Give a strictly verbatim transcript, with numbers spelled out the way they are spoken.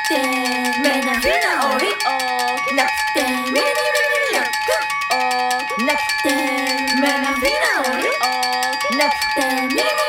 て目がフィナオリなくてミニミニラックなくて目がフィナオリなくてミニミニ